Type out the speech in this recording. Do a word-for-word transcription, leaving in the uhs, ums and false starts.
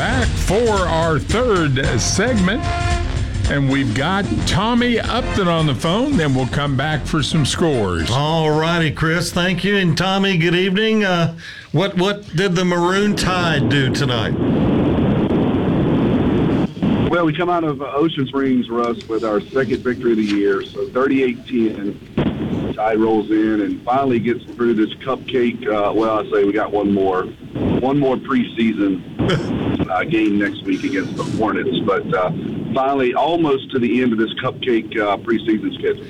back for our third segment. And we've got Tommy Upton on the phone. Then we'll come back for some scores. All righty, Chris. Thank you. And Tommy, good evening. Uh, what what did the Maroon Tide do tonight? Well, we come out of Ocean Springs, Russ, with our second victory of the year. So thirty-eight ten. Tide rolls in and finally gets through this cupcake. Uh, well, I say we got one more, one more preseason uh, game next week against the Hornets. But uh, finally, almost to the end of this cupcake uh, preseason schedule.